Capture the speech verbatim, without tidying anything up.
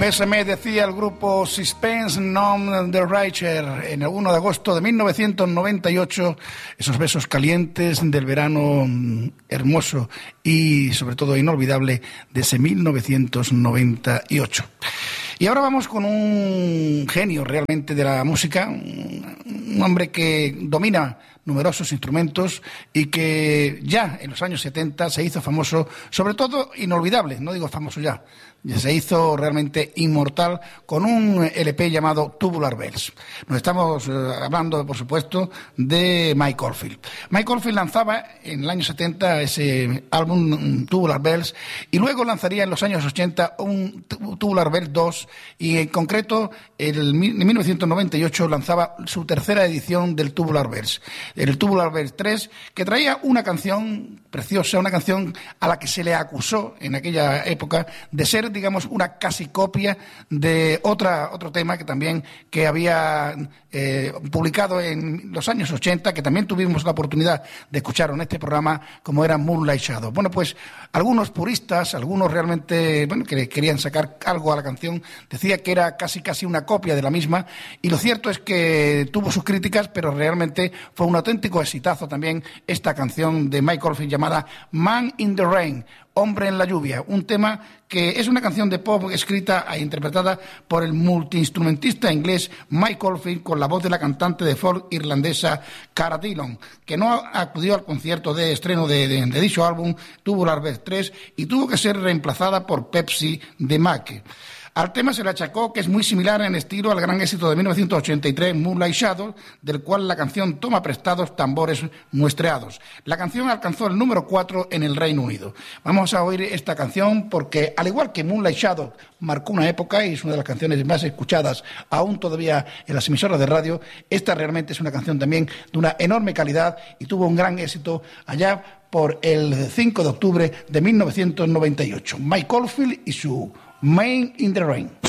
Bésame, decía el grupo Suspense Non The Richer en el uno de agosto de mil novecientos noventa y ocho, esos besos calientes del verano hermoso y sobre todo inolvidable de ese mil novecientos noventa y ocho. Y ahora vamos con un genio realmente de la música, un hombre que domina numerosos instrumentos y que ya en los años setenta se hizo famoso, sobre todo inolvidable, no digo famoso ya, se hizo realmente inmortal con un L P llamado Tubular Bells. Nos estamos eh, hablando, por supuesto, de Mike Oldfield. Mike Oldfield lanzaba en el año setenta ese álbum Tubular Bells y luego lanzaría en los años ochenta un Tubular Bells dos y en concreto en mil novecientos noventa y ocho lanzaba su tercera edición del Tubular Bells, el Tubular Bells tres, que traía una canción preciosa, una canción a la que se le acusó en aquella época de ser, digamos, una casi copia de otra otro tema que también que había eh, publicado en los años ochenta, que también tuvimos la oportunidad de escuchar en este programa, como era Moonlight Shadow. Bueno, pues algunos puristas, algunos realmente, bueno, que querían sacar algo a la canción, decía que era casi casi una copia de la misma, y lo cierto es que tuvo sus críticas, pero realmente fue un auténtico exitazo también esta canción de Mike Oldfield llamada Man in the Rain, Hombre en la lluvia, un tema que es una canción de pop escrita e interpretada por el multiinstrumentista inglés Mike Oldfield con la voz de la cantante de folk irlandesa Cara Dillon, que no acudió al concierto de estreno de, de, de dicho álbum Tubular Bells tres y tuvo que ser reemplazada por Pepsi de Mac. Al tema se le achacó que es muy similar en estilo al gran éxito de mil novecientos ochenta y tres, Moonlight Shadow, del cual la canción toma prestados tambores muestreados. La canción alcanzó el número cuatro en el Reino Unido. Vamos a oír esta canción porque, al igual que Moonlight Shadow marcó una época y es una de las canciones más escuchadas aún todavía en las emisoras de radio, esta realmente es una canción también de una enorme calidad y tuvo un gran éxito allá por el cinco de octubre de mil novecientos noventa y ocho. Mike Oldfield y su Man in the Rain.